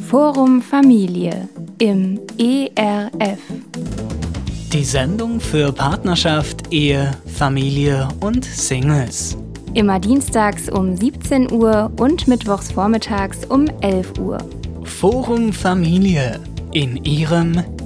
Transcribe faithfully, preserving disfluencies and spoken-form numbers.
Forum Familie im E R F. Die Sendung für Partnerschaft, Ehe, Familie und Singles. Immer dienstags um siebzehn Uhr und mittwochs vormittags um elf Uhr. Forum Familie in Ihrem